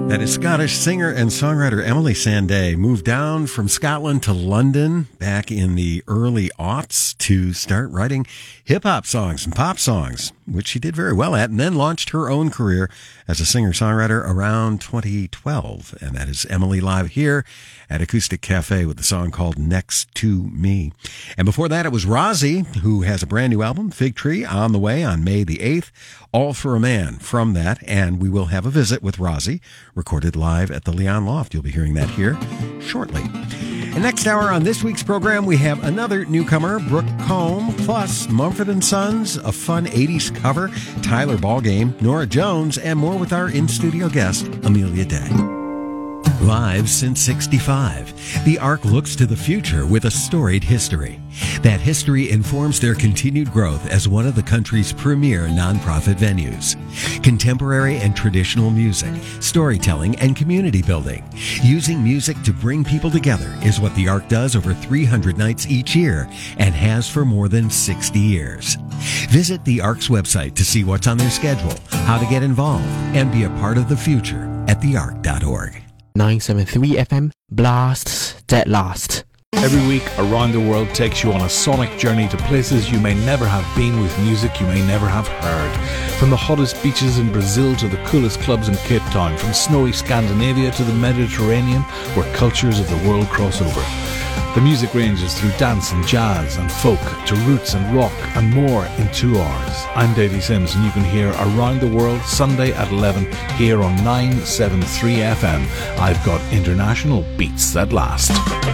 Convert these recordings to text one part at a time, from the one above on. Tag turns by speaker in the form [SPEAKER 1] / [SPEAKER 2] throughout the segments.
[SPEAKER 1] That is Scottish singer and songwriter Emily Sandé moved down from Scotland to London back in the early aughts to start writing hip-hop songs and pop songs, which she did very well at, and then launched her own career as a singer-songwriter around 2012. And that is Emily live here at Acoustic Cafe with the song called Next to Me. And before that, it was Rozzy, who has a brand new album, Fig Tree, on the way on May the 8th, All for a Man from that. And we will have a visit with Rozzy, recorded live at the Leon Loft. You'll be hearing that here shortly. And next hour on this week's program, we have another newcomer, Brooke Combe, plus Mumford & Sons, a fun 80s cover, Tyler Ballgame, Nora Jones, and more with our in-studio guest, Amelia Day. Live since '65, the Ark looks to the future with a storied history. That history informs their continued growth as one of the country's premier nonprofit venues. Contemporary and traditional music, storytelling, and community building. Using music to bring people together is what the Ark does over 300 nights each year and has for more than 60 years. Visit the Ark's website to see what's on their schedule, how to get involved, and be a part of the future at theark.org.
[SPEAKER 2] 973 FM blasts that last.
[SPEAKER 3] Every week, Around the World takes you on a sonic journey to places you may never have been with music you may never have heard. From the hottest beaches in Brazil to the coolest clubs in Cape Town, from snowy Scandinavia to the Mediterranean, where cultures of the world cross over. The music ranges through dance and jazz and folk to roots and rock and more in 2 hours. I'm Davey Sims and you can hear Around the World Sunday at 11 here on 973 FM. I've got international beats that last.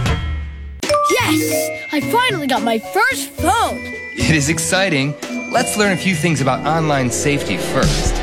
[SPEAKER 4] Yes! I finally got my first phone!
[SPEAKER 5] It is exciting. Let's learn a few things about online safety first.